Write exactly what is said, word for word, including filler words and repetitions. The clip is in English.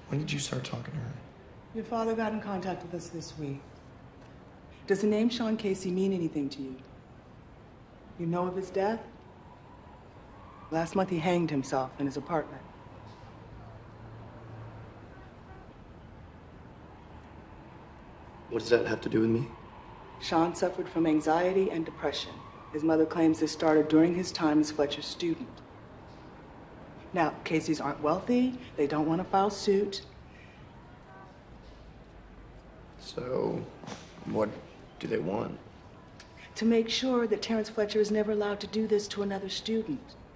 When did you start talking to her? Your father got in contact with us this week. Does the name Sean Casey mean anything to you? You know of his death? Last month he hanged himself in his apartment. What does that have to do with me? Sean suffered from anxiety and depression. His mother claims this started during his time as Fletcher's student. Now, Caseys aren't wealthy. They don't want to file suit. So, what do they want? To make sure that Terrence Fletcher is never allowed to do this to another student.